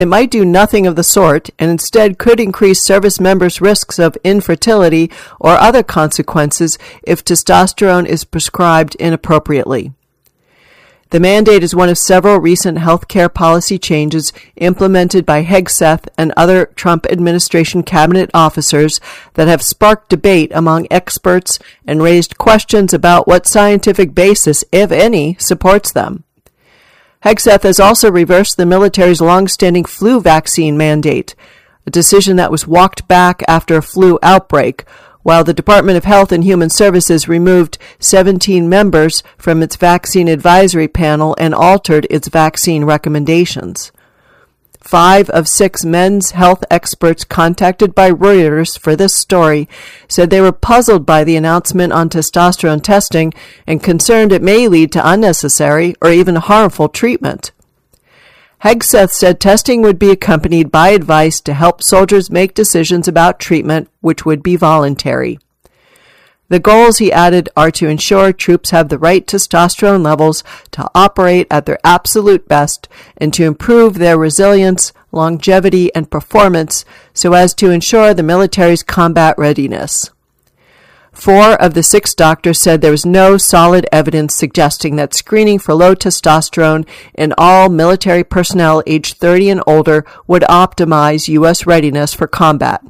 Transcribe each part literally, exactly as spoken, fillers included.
it might do nothing of the sort and instead could increase service members' risks of infertility or other consequences if testosterone is prescribed inappropriately. The mandate is one of several recent healthcare policy changes implemented by Hegseth and other Trump administration cabinet officers that have sparked debate among experts and raised questions about what scientific basis, if any, supports them. Hegseth has also reversed the military's long-standing flu vaccine mandate, a decision that was walked back after a flu outbreak, while the Department of Health and Human Services removed seventeen members from its vaccine advisory panel and altered its vaccine recommendations. Five of six men's health experts contacted by Reuters for this story said they were puzzled by the announcement on testosterone testing and concerned it may lead to unnecessary or even harmful treatment. Hegseth said testing would be accompanied by advice to help soldiers make decisions about treatment, which would be voluntary. The goals, he added, are to ensure troops have the right testosterone levels to operate at their absolute best and to improve their resilience, longevity, and performance so as to ensure the military's combat readiness. Four of the six doctors said there was no solid evidence suggesting that screening for low testosterone in all military personnel aged thirty and older would optimize U S readiness for combat.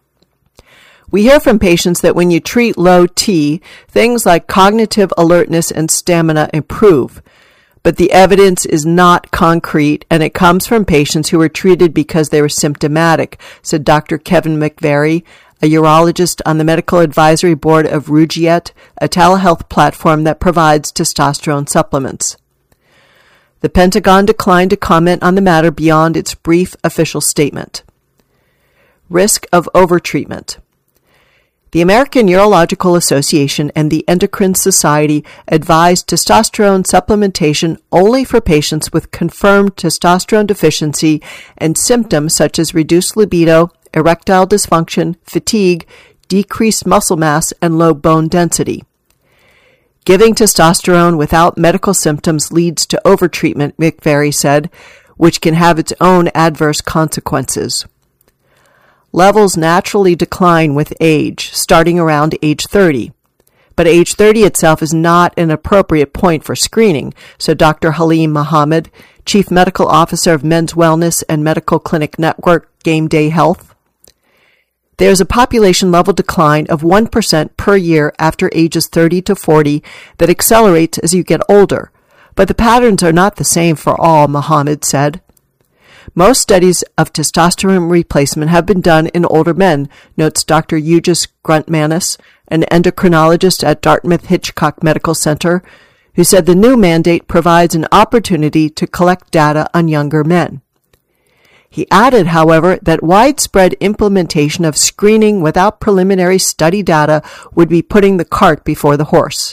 We hear from patients that when you treat low T, things like cognitive alertness and stamina improve. But the evidence is not concrete, and it comes from patients who were treated because they were symptomatic, said Doctor Kevin McVary, a urologist on the medical advisory board of Rugiet, a telehealth platform that provides testosterone supplements. The Pentagon declined to comment on the matter beyond its brief official statement. Risk of overtreatment. The American Urological Association and the Endocrine Society advised testosterone supplementation only for patients with confirmed testosterone deficiency and symptoms such as reduced libido, erectile dysfunction, fatigue, decreased muscle mass, and low bone density. Giving testosterone without medical symptoms leads to overtreatment, McVary said, which can have its own adverse consequences. Levels naturally decline with age, starting around age thirty. But age thirty itself is not an appropriate point for screening, so Doctor Halim Mohammed, Chief Medical Officer of Men's Wellness and Medical Clinic Network Game Day Health. There is a population-level decline of one percent per year after ages thirty to forty that accelerates as you get older, but the patterns are not the same for all, Mohammed said. Most studies of testosterone replacement have been done in older men, notes Doctor Eugis Gruntmanis, an endocrinologist at Dartmouth Hitchcock Medical Center, who said the new mandate provides an opportunity to collect data on younger men. He added, however, that widespread implementation of screening without preliminary study data would be putting the cart before the horse.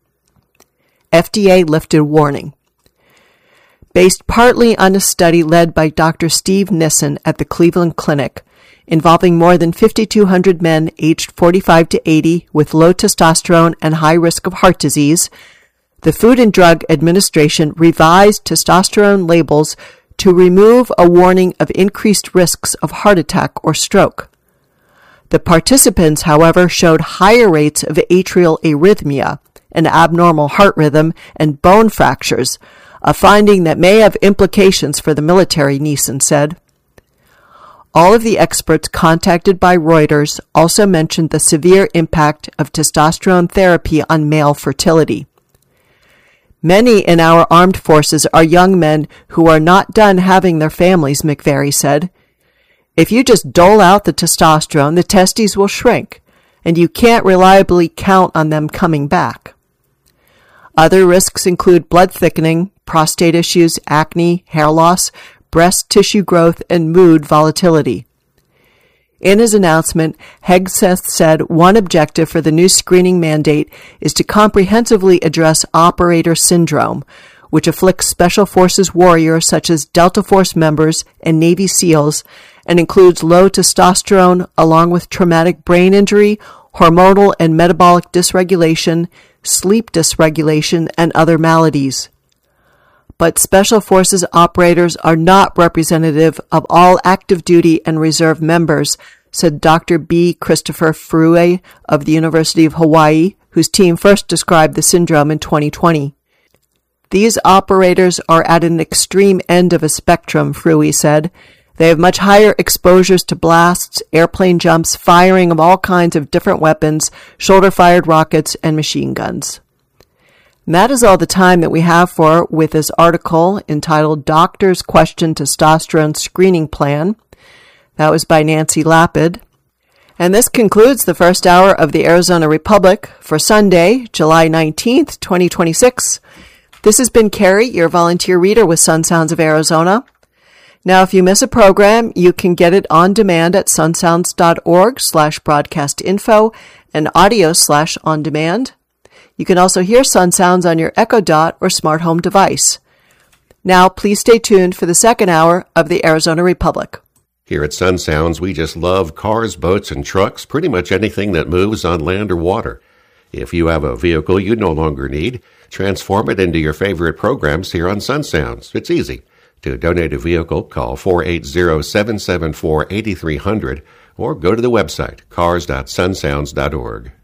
F D A lifted warning. Based partly on a study led by Doctor Steve Nissen at the Cleveland Clinic, involving more than fifty-two hundred men aged forty-five to eighty with low testosterone and high risk of heart disease, the Food and Drug Administration revised testosterone labels to remove a warning of increased risks of heart attack or stroke. The participants, however, showed higher rates of atrial arrhythmia, an abnormal heart rhythm, and bone fractures, a finding that may have implications for the military, Nissen said. All of the experts contacted by Reuters also mentioned the severe impact of testosterone therapy on male fertility. Many in our armed forces are young men who are not done having their families, McVary said. If you just dole out the testosterone, the testes will shrink, and you can't reliably count on them coming back. Other risks include blood thickening, prostate issues, acne, hair loss, breast tissue growth, and mood volatility. In his announcement, Hegseth said one objective for the new screening mandate is to comprehensively address operator syndrome, which afflicts Special Forces warriors such as Delta Force members and Navy SEALs, and includes low testosterone along with traumatic brain injury, hormonal and metabolic dysregulation, sleep dysregulation, and other maladies. but Special Forces operators are not representative of all active duty and reserve members, said Doctor B. Christopher Frue of the University of Hawaii, whose team first described the syndrome in twenty twenty. These operators are at an extreme end of a spectrum, Frue said. They have much higher exposures to blasts, airplane jumps, firing of all kinds of different weapons, shoulder-fired rockets, and machine guns. And that is all the time that we have for with this article entitled Doctors Question Testosterone Screening Plan. That was by Nancy Lapid. And this concludes the first hour of the Arizona Republic for Sunday, July nineteenth, twenty twenty-six. This has been Carrie, your volunteer reader with Sun Sounds of Arizona. Now, if you miss a program, you can get it on demand at sunsounds.org slash broadcast info and audio slash on demand. You can also hear Sun Sounds on your Echo Dot or smart home device. Now, please stay tuned for the second hour of the Arizona Republic. Here at Sun Sounds, we just love cars, boats, and trucks, pretty much anything that moves on land or water. If you have a vehicle you no longer need, transform it into your favorite programs here on Sun Sounds. It's easy. To donate a vehicle, call four eight zero, seven seven four, eight three zero zero or go to the website cars dot sun sounds dot org.